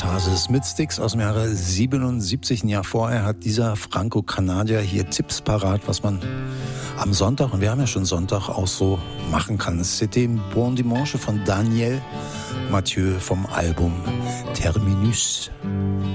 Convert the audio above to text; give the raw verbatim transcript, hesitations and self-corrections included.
Metastasis mit Styx aus dem Jahre siebenundsiebzig. Ein Jahr vorher hat dieser Franco-Kanadier hier Tipps parat, was man am Sonntag, und wir haben ja schon Sonntag, auch so machen kann. C'était Bon Dimanche von Daniel Mathieu vom Album Terminus.